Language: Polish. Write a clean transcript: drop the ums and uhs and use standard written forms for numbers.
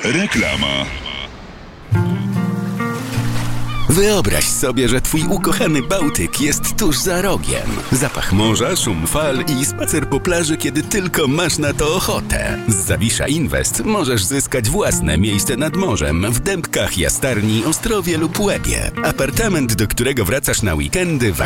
Reklama. Wyobraź sobie, że twój ukochany Bałtyk jest tuż za rogiem. Zapach morza, szum fal i spacer po plaży, kiedy tylko masz na to ochotę. Z Zawisza Invest możesz zyskać własne miejsce nad morzem w Dębkach, Jastarni, Ostrowie lub Łebie. Apartament, do którego wracasz na weekendy,